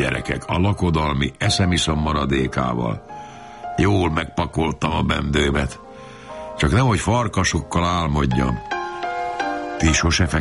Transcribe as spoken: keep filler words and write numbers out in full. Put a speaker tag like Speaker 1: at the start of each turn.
Speaker 1: gyerekek, a lakodalmi eszemiszom maradékával. Jól megpakoltam a bendőmet. Csak nehogy farkasokkal álmodjam. Ti sose